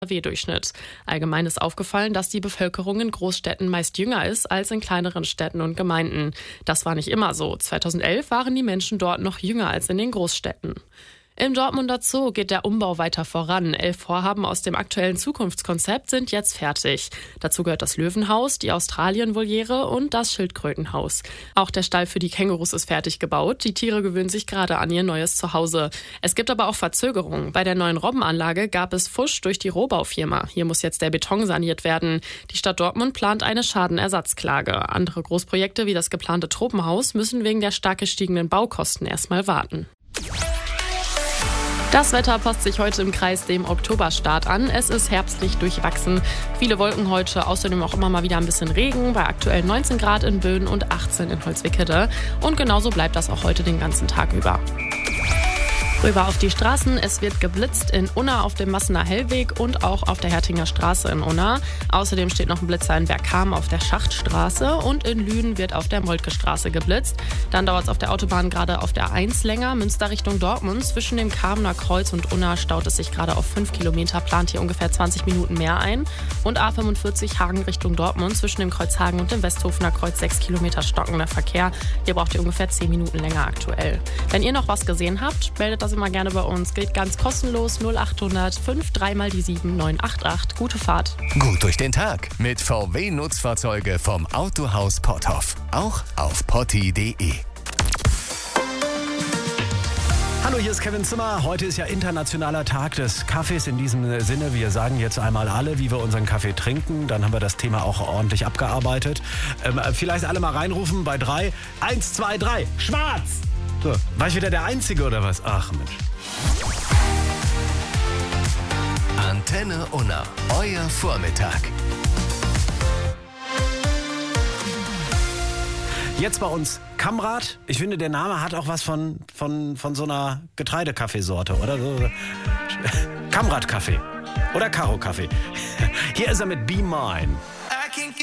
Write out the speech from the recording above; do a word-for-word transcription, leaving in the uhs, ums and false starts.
W-Durchschnitt. Allgemein ist aufgefallen, dass die Bevölkerung in Großstädten meist jünger ist als in kleineren Städten und Gemeinden. Das war nicht immer so. zweitausendelf waren die Menschen dort noch jünger als in den Großstädten. Im Dortmunder Zoo geht der Umbau weiter voran. Elf Vorhaben aus dem aktuellen Zukunftskonzept sind jetzt fertig. Dazu gehört das Löwenhaus, die Australien-Voliere und das Schildkrötenhaus. Auch der Stall für die Kängurus ist fertig gebaut. Die Tiere gewöhnen sich gerade an ihr neues Zuhause. Es gibt aber auch Verzögerungen. Bei der neuen Robbenanlage gab es Fusch durch die Rohbaufirma. Hier muss jetzt der Beton saniert werden. Die Stadt Dortmund plant eine Schadenersatzklage. Andere Großprojekte wie das geplante Tropenhaus müssen wegen der stark gestiegenen Baukosten erstmal warten. Das Wetter passt sich heute im Kreis dem Oktoberstart an. Es ist herbstlich durchwachsen. Viele Wolken heute, außerdem auch immer mal wieder ein bisschen Regen, bei aktuell neunzehn Grad in Böen und achtzehn in Holzwickede. Und genauso bleibt das auch heute den ganzen Tag über. Rüber auf die Straßen. Es wird geblitzt in Unna auf dem Massener Hellweg und auch auf der Hertinger Straße in Unna. Außerdem steht noch ein Blitzer in Bergham auf der Schachtstraße und in Lünen wird auf der Moltke Straße geblitzt. Dann dauert es auf der Autobahn gerade auf der A eins länger. Münster Richtung Dortmund. Zwischen dem Kamener Kreuz und Unna staut es sich gerade auf fünf Kilometer, plant hier ungefähr zwanzig Minuten mehr ein. Und A fünfundvierzig Hagen Richtung Dortmund. Zwischen dem Kreuz Hagen und dem Westhofener Kreuz sechs Kilometer stockender Verkehr. Hier braucht ihr ungefähr zehn Minuten länger aktuell. Wenn ihr noch was gesehen habt, meldet das immer gerne bei uns. Geht ganz kostenlos null achthundert fünf drei mal die sieben neun acht acht. Gute Fahrt. Gut durch den Tag mit V W-Nutzfahrzeuge vom Autohaus Potthoff. Auch auf potti punkt de. Hallo, hier ist Kevin Zimmer. Heute ist ja internationaler Tag des Kaffees. In diesem Sinne, wir sagen jetzt einmal alle, wie wir unseren Kaffee trinken. Dann haben wir das Thema auch ordentlich abgearbeitet. Ähm, vielleicht alle mal reinrufen bei drei. Eins, zwei, drei. Schwarz! So, war ich wieder der Einzige oder was? Ach Mensch. Antenne Unna, euer Vormittag. Jetzt bei uns Kamrat. Ich finde, der Name hat auch was von, von, von so einer Getreidekaffeesorte, oder? So, Kamrat-Kaffee oder Karo-Kaffee. Hier ist er mit Be Mine.